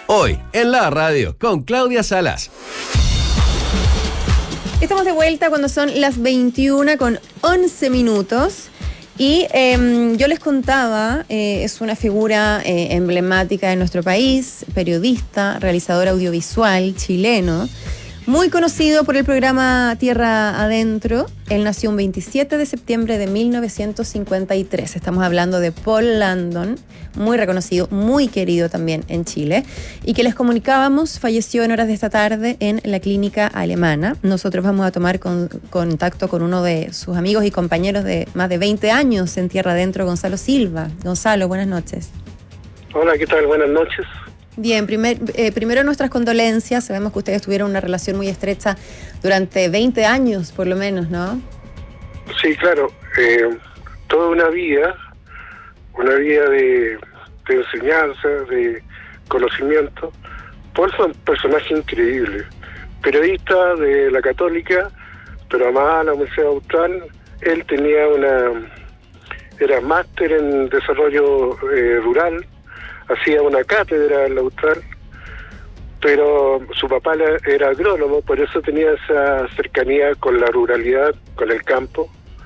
Hoy, en la radio, con Claudia Salas. Estamos de vuelta cuando son las 21:11. Y yo les contaba, es una figura emblemática de nuestro país, periodista, realizador audiovisual chileno, muy conocido por el programa Tierra Adentro. Él nació un 27 de septiembre de 1953. Estamos hablando de Paul Landon, muy reconocido, muy querido también en Chile, y que les comunicábamos, falleció en horas de esta tarde en la clínica alemana. Nosotros vamos a tomar contacto con uno de sus amigos y compañeros de más de 20 años en Tierra Adentro, Gonzalo Silva. Gonzalo, buenas noches. Hola, ¿qué tal? Buenas noches. Bien, primero nuestras condolencias. Sabemos que ustedes tuvieron una relación muy estrecha durante 20 años, por lo menos, ¿no? Sí, claro. Toda una vida de enseñanza, de conocimiento. Paul fue un personaje increíble. Periodista de la Católica, pero amaba la Universidad Austral. Él era máster en desarrollo rural. Hacía una cátedra en la Austral, pero su papá era agrónomo, por eso tenía esa cercanía con la ruralidad, con el campo.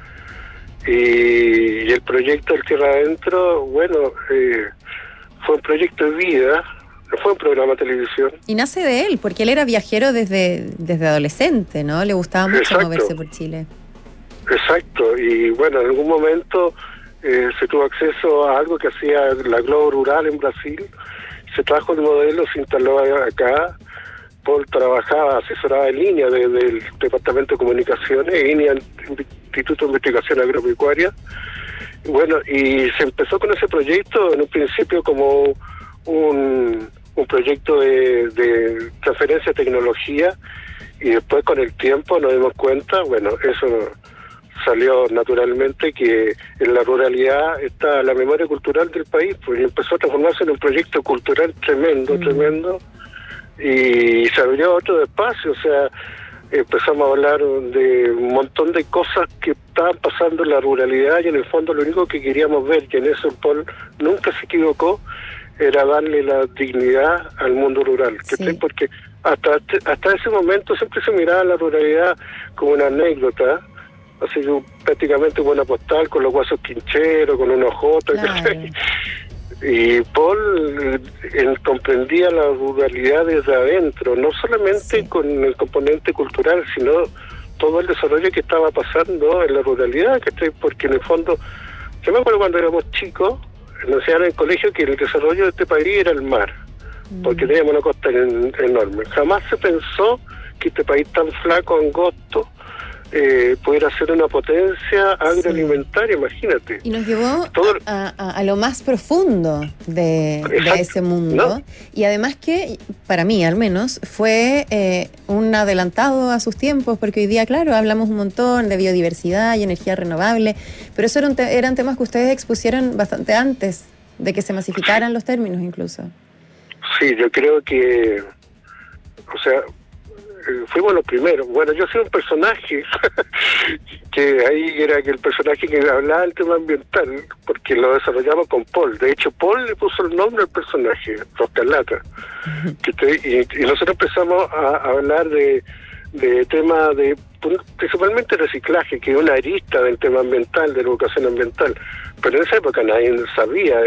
Y el proyecto del Tierra Adentro, fue un proyecto de vida, no fue un programa de televisión. Y nace de él, porque él era viajero desde adolescente, ¿no? Le gustaba mucho moverse por Chile. Exacto, y en algún momento se tuvo acceso a algo que hacía la Globo Rural en Brasil, se trajo el modelo, se instaló acá. Paul trabajaba, asesoraba en línea del Departamento de Comunicaciones, INIA, el Instituto de Investigación Agropecuaria. Y se empezó con ese proyecto en un principio como un proyecto de transferencia de tecnología, y después con el tiempo nos dimos cuenta, eso salió naturalmente, que en la ruralidad está la memoria cultural del país, pues, y empezó a transformarse en un proyecto cultural tremendo, y se abrió otro espacio. O sea, empezamos a hablar de un montón de cosas que estaban pasando en la ruralidad, y en el fondo lo único que queríamos ver, que en eso Paul nunca se equivocó, era darle la dignidad al mundo rural, sí. Porque hasta ese momento siempre se miraba la ruralidad como una anécdota, así que prácticamente buena postal, con los guasos quincheros, con unos jotas. Claro. Y Paul comprendía la ruralidad desde adentro, no solamente sí, con el componente cultural, sino todo el desarrollo que estaba pasando en la ruralidad, porque en el fondo, yo me acuerdo cuando éramos chicos, nos enseñaron en el colegio que el desarrollo de este país era el mar, porque teníamos una costa enorme. Jamás se pensó que este país tan flaco, angosto, pudiera ser una potencia agroalimentaria, sí. Imagínate. Y nos llevó a lo más profundo de ese mundo, ¿no? Y además que, para mí al menos, fue un adelantado a sus tiempos, porque hoy día, claro, hablamos un montón de biodiversidad y energía renovable, pero eso eran temas que ustedes expusieron bastante antes de que se masificaran los términos incluso. Sí, yo creo que, fuimos los primeros. Yo soy un personaje que ahí era el personaje que hablaba del tema ambiental, porque lo desarrollamos con Paul. De hecho, Paul le puso el nombre al personaje, Roscarlata. Y nosotros empezamos a hablar de temas principalmente reciclaje, que es una arista del tema ambiental, de la educación ambiental. Pero en esa época nadie sabía